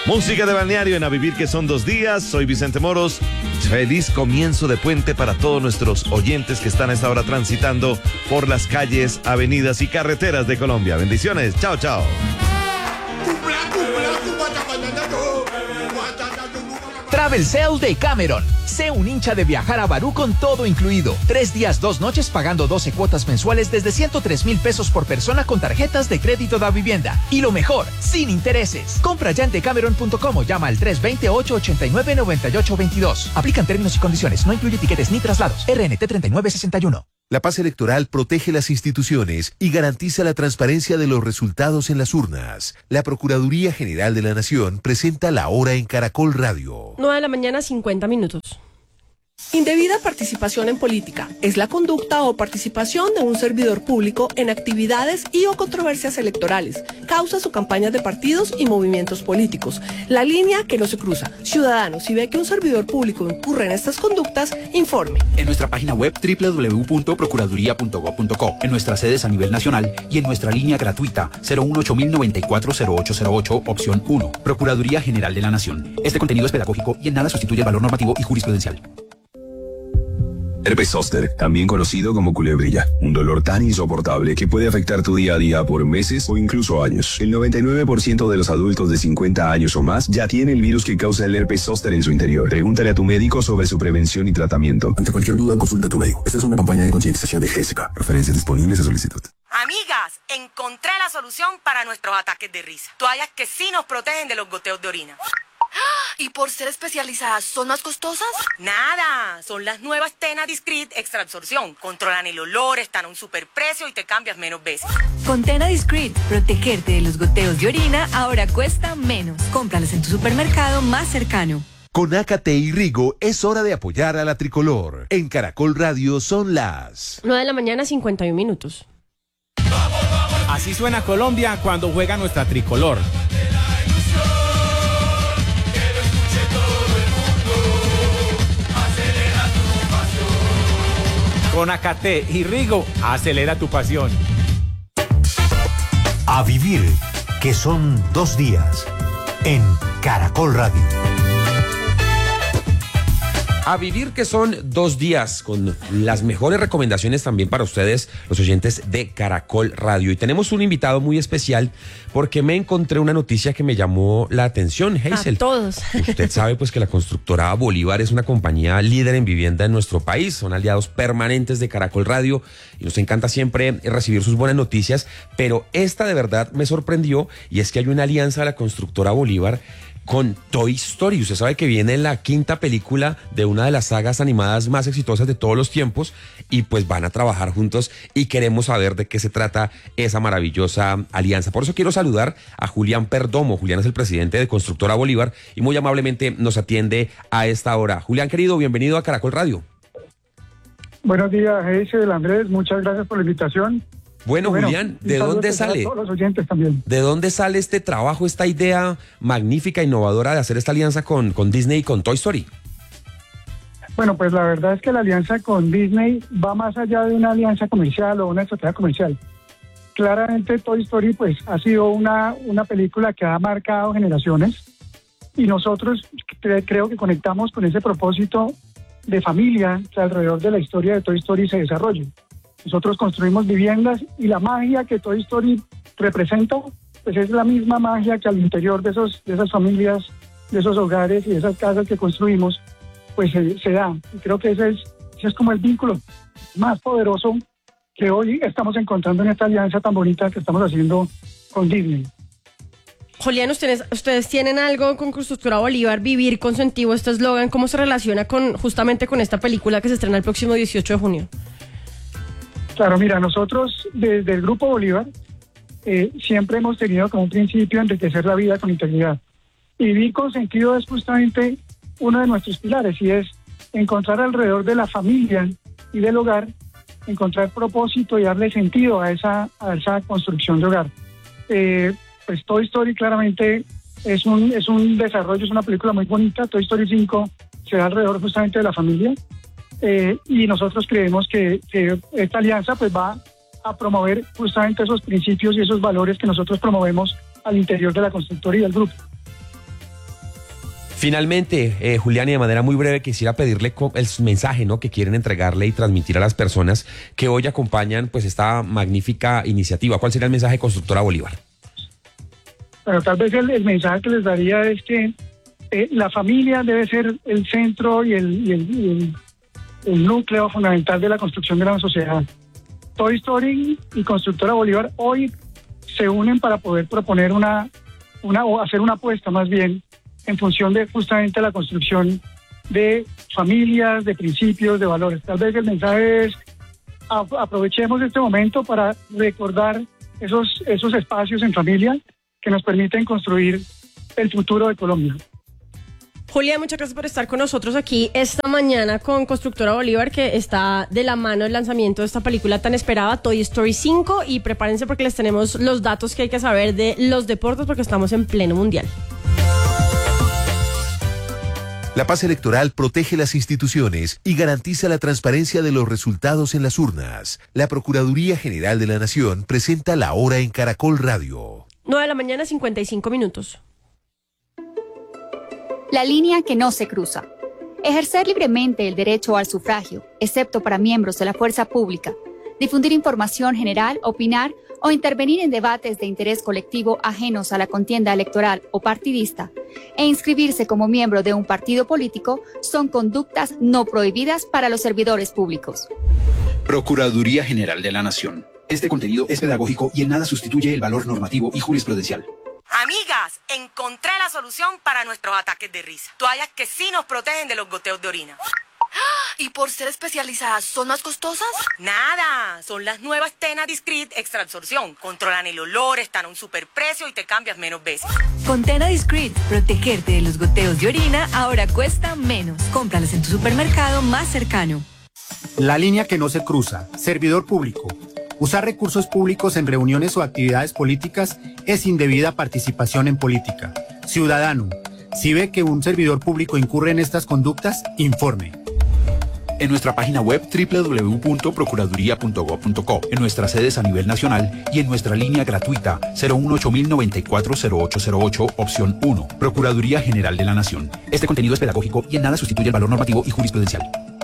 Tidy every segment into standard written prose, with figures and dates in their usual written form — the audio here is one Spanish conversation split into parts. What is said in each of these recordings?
Música de balneario en A Vivir que son 2 días. Soy Vicente Moros. Feliz comienzo de puente para todos nuestros oyentes que están a esta hora transitando por las calles, avenidas y carreteras de Colombia. Bendiciones. Chao, chao. Travelcel de Cameron. Sé un hincha de viajar a Barú con todo incluido. 3 días, 2 noches pagando 12 cuotas mensuales desde 103,000 pesos por persona con tarjetas de crédito da vivienda. Y lo mejor, sin intereses. Compra ya en decameron.com o llama al 320-889-9822. Aplican términos y condiciones. No incluye tiquetes ni traslados. RNT 3961. La paz electoral protege las instituciones y garantiza la transparencia de los resultados en las urnas. La Procuraduría General de la Nación presenta La Hora en Caracol Radio. 9:50 a.m. Indebida participación en política es la conducta o participación de un servidor público en actividades y o controversias electorales, causas o campañas de partidos y movimientos políticos. La línea que no se cruza. Ciudadano, si ve que un servidor público incurre en estas conductas, informe. En nuestra página web www.procuraduría.gov.co, en nuestras sedes a nivel nacional y en nuestra línea gratuita 018-094-0808, opción 1. Procuraduría General de la Nación. Este contenido es pedagógico y en nada sustituye el valor normativo y jurisprudencial. Herpes zóster, también conocido como culebrilla, un dolor tan insoportable que puede afectar tu día a día por meses o incluso años. El 99% de los adultos de 50 años o más ya tiene el virus que causa el herpes zóster en su interior. Pregúntale a tu médico sobre su prevención y tratamiento. Ante cualquier duda, consulta a tu médico. Esta es una campaña de concientización de Jessica. Referencias disponibles a solicitud. Amigas, encontré la solución para nuestros ataques de risa. Toallas que sí nos protegen de los goteos de orina. ¿Y por ser especializadas, son más costosas? Nada, son las nuevas Tena Discreet Extra Absorción. Controlan el olor, están a un superprecio y te cambias menos veces. Con Tena Discreet, protegerte de los goteos de orina ahora cuesta menos. Cómpralos en tu supermercado más cercano. Con Ácate y Rigo es hora de apoyar a la tricolor. En Caracol Radio son las 9:51 a.m. Así suena Colombia cuando juega nuestra tricolor. Con Ácate y Rigo, acelera tu pasión. A Vivir, que son 2 días. En Caracol Radio. A Vivir, que son 2 días, con las mejores recomendaciones también para ustedes, los oyentes de Caracol Radio. Y tenemos un invitado muy especial porque me encontré una noticia que me llamó la atención, Hazel. A todos. Usted sabe pues que la constructora Bolívar es una compañía líder en vivienda en nuestro país. Son aliados permanentes de Caracol Radio y nos encanta siempre recibir sus buenas noticias. Pero esta de verdad me sorprendió y es que hay una alianza de la constructora Bolívar con Toy Story. Usted sabe que viene la 5ª película de una de las sagas animadas más exitosas de todos los tiempos y pues van a trabajar juntos y queremos saber de qué se trata esa maravillosa alianza. Por eso quiero saludar a Julián Perdomo. Julián es el presidente de Constructora Bolívar y muy amablemente nos atiende a esta hora. Julián, querido, bienvenido a Caracol Radio. Buenos días, Hazel, Andrés, muchas gracias por la invitación. Bueno, Julián, ¿de dónde sale? A todos los oyentes también. ¿De dónde sale este trabajo, esta idea magnífica, innovadora de hacer esta alianza con Disney y con Toy Story? Bueno, pues la verdad es que la alianza con Disney va más allá de una alianza comercial o una estrategia comercial. Claramente Toy Story pues ha sido una película que ha marcado generaciones y nosotros creo que conectamos con ese propósito de familia que alrededor de la historia de Toy Story se desarrolle. Nosotros construimos viviendas y la magia que Toy Story representa, pues es la misma magia que al interior de esas familias, de esos hogares y de esas casas que construimos, pues se da. Y creo que ese es como el vínculo más poderoso que hoy estamos encontrando en esta alianza tan bonita que estamos haciendo con Disney. Julián, ustedes tienen algo con Constructora Bolívar, Vivir con Sentido, este eslogan, ¿cómo se relaciona justamente con esta película que se estrena el próximo 18 de junio? Claro, mira, nosotros desde el Grupo Bolívar siempre hemos tenido como un principio enriquecer la vida con integridad. Y Vivir con Sentido es justamente uno de nuestros pilares y es encontrar alrededor de la familia y del hogar, encontrar propósito y darle sentido a esa construcción de hogar. Pues Toy Story claramente es un desarrollo, es una película muy bonita. Toy Story 5 se da alrededor justamente de la familia. Y nosotros creemos que esta alianza pues va a promover justamente esos principios y esos valores que nosotros promovemos al interior de la constructora y del grupo. Finalmente, Julián, y de manera muy breve, quisiera pedirle el mensaje, ¿no?, que quieren entregarle y transmitir a las personas que hoy acompañan pues esta magnífica iniciativa. ¿Cuál sería el mensaje de Constructora Bolívar? Bueno, tal vez el mensaje que les daría es que la familia debe ser el centro y el núcleo fundamental de la construcción de la sociedad. Toy Story y Constructora Bolívar hoy se unen para poder proponer o hacer una apuesta más bien en función de justamente la construcción de familias, de principios, de valores. Tal vez el mensaje es aprovechemos este momento para recordar esos espacios en familia que nos permiten construir el futuro de Colombia. Julián, muchas gracias por estar con nosotros aquí esta mañana con Constructora Bolívar, que está de la mano el lanzamiento de esta película tan esperada, Toy Story 5, y prepárense porque les tenemos los datos que hay que saber de los deportes porque estamos en pleno mundial. La paz electoral protege las instituciones y garantiza la transparencia de los resultados en las urnas. La Procuraduría General de la Nación presenta La Hora en Caracol Radio. 9:55 a.m. La línea que no se cruza. Ejercer libremente el derecho al sufragio, excepto para miembros de la fuerza pública. Difundir información general, opinar o intervenir en debates de interés colectivo ajenos a la contienda electoral o partidista, e inscribirse como miembro de un partido político son conductas no prohibidas para los servidores públicos. Procuraduría General de la Nación. Este contenido es pedagógico y en nada sustituye el valor normativo y jurisprudencial. Amigas, encontré la solución para nuestros ataques de risa. Toallas que sí nos protegen de los goteos de orina. ¿Y por ser especializadas son más costosas? Nada, son las nuevas Tena Discreet Extra Absorción. Controlan el olor, están a un superprecio y te cambias menos veces. Con Tena Discreet, protegerte de los goteos de orina ahora cuesta menos. Cómpralas en tu supermercado más cercano. La línea que no se cruza. Servidor público. Usar recursos públicos en reuniones o actividades políticas es indebida participación en política. Ciudadano, si ve que un servidor público incurre en estas conductas, informe. En nuestra página web www.procuraduría.gov.co, en nuestras sedes a nivel nacional y en nuestra línea gratuita 018-094-0808, opción 1. Procuraduría General de la Nación. Este contenido es pedagógico y en nada sustituye el valor normativo y jurisprudencial.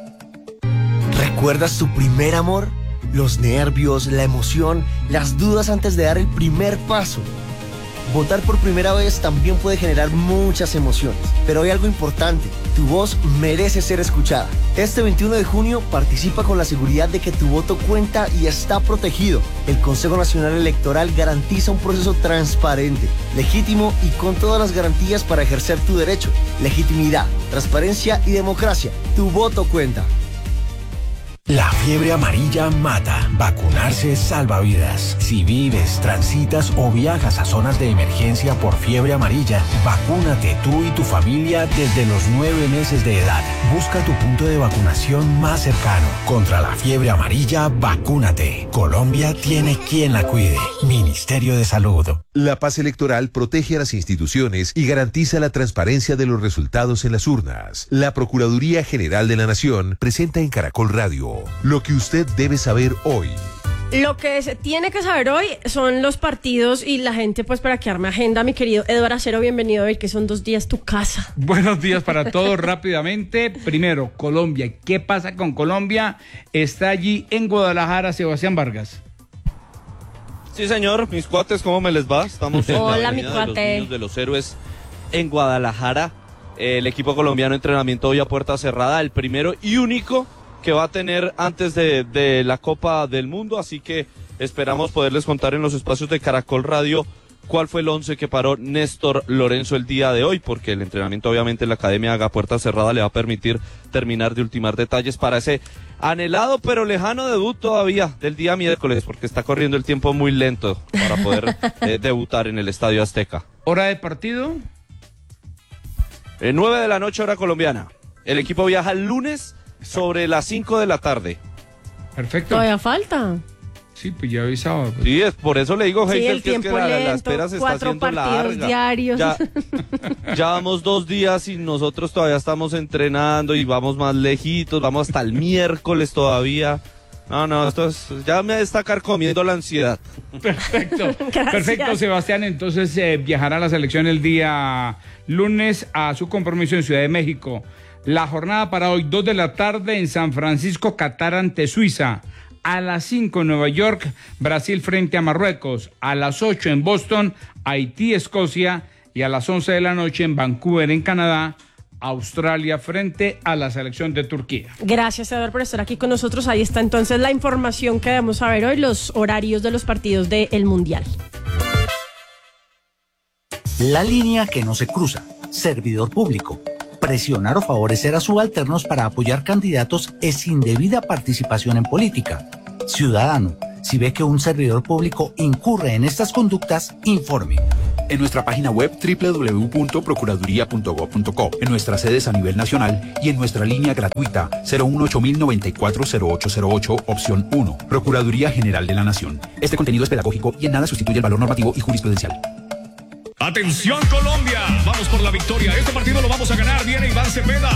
¿Recuerdas tu primer amor? Los nervios, la emoción, las dudas antes de dar el primer paso. Votar por primera vez también puede generar muchas emociones, pero hay algo importante: tu voz merece ser escuchada. Este 21 de junio participa con la seguridad de que tu voto cuenta y está protegido. El Consejo Nacional Electoral garantiza un proceso transparente, legítimo y con todas las garantías para ejercer tu derecho. Legitimidad, transparencia y democracia. Tu voto cuenta. La fiebre amarilla mata. Vacunarse salva vidas. Si vives, transitas o viajas a zonas de emergencia por fiebre amarilla, vacúnate tú y tu familia desde los 9 meses de edad. Busca tu punto de vacunación más cercano. Contra la fiebre amarilla, vacúnate. Colombia tiene quien la cuide. Ministerio de Salud. La paz electoral protege a las instituciones y garantiza la transparencia de los resultados en las urnas. La Procuraduría General de la Nación presenta en Caracol Radio lo que usted debe saber hoy. Lo que se tiene que saber hoy son los partidos y la gente, pues, para que arme agenda. Mi querido Eduardo Acero, bienvenido a ver que son 2 días tu casa. Buenos días para todos. Rápidamente, primero, Colombia. ¿Qué pasa con Colombia? Está allí en Guadalajara Sebastián Vargas. Sí, señor, mis cuates, ¿cómo me les va? Estamos en Hola, la mi Avenida cuate. de los Niños de los Héroes en Guadalajara. El equipo colombiano entrenamiento hoy a puerta cerrada, el primero y único que va a tener antes de la Copa del Mundo, así que esperamos poderles contar en los espacios de Caracol Radio cuál fue el 11 que paró Néstor Lorenzo el día de hoy, porque el entrenamiento obviamente en la academia a puerta cerrada le va a permitir terminar de ultimar detalles para ese anhelado pero lejano debut todavía del día miércoles, porque está corriendo el tiempo muy lento para poder debutar en el Estadio Azteca. ¿Hora de partido? 9 de la noche, hora colombiana. El equipo viaja el lunes sobre las 5 de la tarde. Perfecto. Todavía falta. Sí, pues ya avisaba. Pues. Sí, es por eso le digo, Sí, Heifel, el que es que tiempo la lento, espera se está 4 haciendo partidos larga. diarios. Ya vamos 2 días y nosotros todavía estamos entrenando y vamos más lejitos, vamos hasta el miércoles todavía. No, esto ya me está carcomiendo la ansiedad. Perfecto, perfecto, Sebastián. Entonces viajará a la selección el día lunes a su compromiso en Ciudad de México. La jornada para hoy, 2 de la tarde en San Francisco, Qatar ante Suiza. A las 5 en Nueva York, Brasil frente a Marruecos. A las 8 en Boston, Haití, Escocia. Y a las 11 de la noche en Vancouver, en Canadá, Australia frente a la selección de Turquía. Gracias, Eduardo, por estar aquí con nosotros. Ahí está entonces la información que debemos saber hoy, los horarios de los partidos del Mundial. La línea que no se cruza. Servidor público. Presionar o favorecer a subalternos para apoyar candidatos es indebida participación en política. Ciudadano, si ve que un servidor público incurre en estas conductas, informe. En nuestra página web www.procuraduría.gov.co, en nuestras sedes a nivel nacional y en nuestra línea gratuita 018-094-0808, opción 1. Procuraduría General de la Nación. Este contenido es pedagógico y en nada sustituye el valor normativo y jurisprudencial. ¡Atención, Colombia! Vamos por la victoria. Este partido lo vamos a ganar. Viene Iván Cepeda.